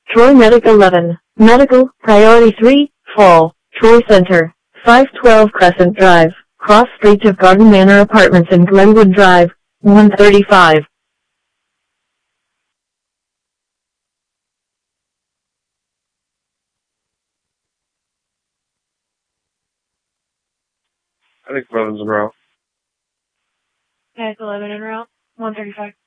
Troy Medic 11. Medical, Priority 3, Fall, Troy Center, 512 Crescent Drive, cross street of Garden Manor Apartments and Glenwood Drive, 135. I think 11's in route. Yeah, it's 11 en route. 135.